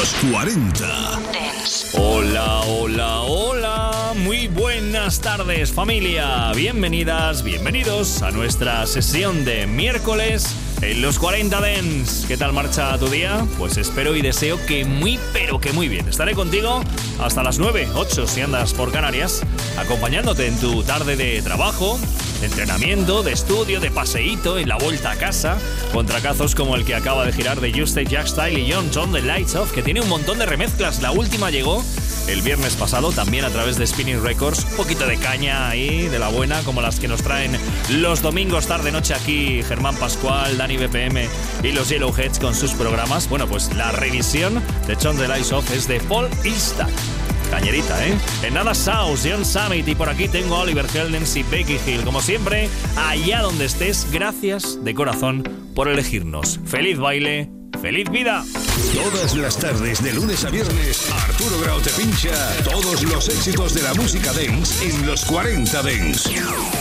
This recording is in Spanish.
Los 40 Dance. Hola, hola, hola. Muy buenas tardes, familia. Bienvenidas, bienvenidos a nuestra sesión de miércoles en Los 40 Dance. ¿Qué tal marcha tu día? Pues espero y deseo que muy, pero que muy bien. Estaré contigo hasta las 9, 8 si andas por Canarias, acompañándote en tu tarde de trabajo, de entrenamiento, de estudio, de paseíto, en la vuelta a casa, con tracazos como el que acaba de girar de Juste, Jack Style y John John, The Lights Off, que tiene un montón de remezclas. La última llegó el viernes pasado, también a través de Spinning Records. Un poquito de caña ahí, de la buena, como las que nos traen los domingos tarde-noche aquí Germán Pascual, Dani BPM y los Yellowheads con sus programas. Bueno, pues la revisión de John The Lights Off es de Paul Eastad. Cañerita, ¿eh? En nada, South, John Summit, y por aquí tengo a Oliver Heldens y Becky Hill. Como siempre, allá donde estés, gracias de corazón por elegirnos. ¡Feliz baile! ¡Feliz vida! Todas las tardes, de lunes a viernes, Arturo Grau te pincha todos los éxitos de la música dance en Los 40 Dance.